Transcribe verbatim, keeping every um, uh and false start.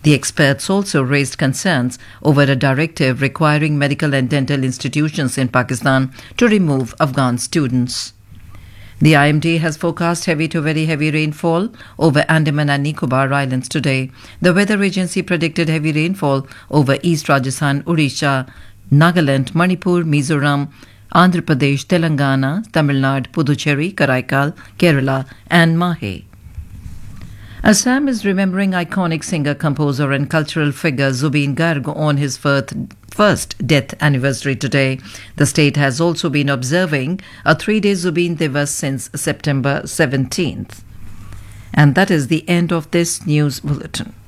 The experts also raised concerns over a directive requiring medical and dental institutions in Pakistan to remove Afghan students. The I M D has forecast heavy to very heavy rainfall over Andaman and Nicobar Islands today. The weather agency predicted heavy rainfall over East Rajasthan, Odisha, Nagaland, Manipur, Mizoram, Andhra Pradesh, Telangana, Tamil Nadu, Puducherry, Karaikal, Kerala and Mahe. Assam is remembering iconic singer, composer and cultural figure Zubeen Garg on his first, first death anniversary today. The state has also been observing a three-day Zubeen Divas since September seventeenth. And that is the end of this news bulletin.